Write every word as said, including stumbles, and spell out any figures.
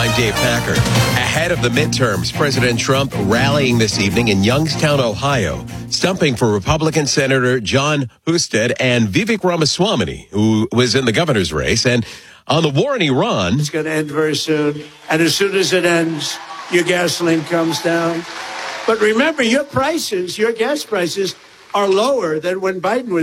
I'm Dave Packer. Ahead of the midterms, President Trump rallying this evening in Youngstown, Ohio, stumping for Republican Senator John Husted and Vivek Ramaswamy, who was in the governor's race. And on the war in Iran, it's going to end very soon. And as soon as it ends, your gasoline comes down. But remember, your prices, your gas prices, are lower than when Biden was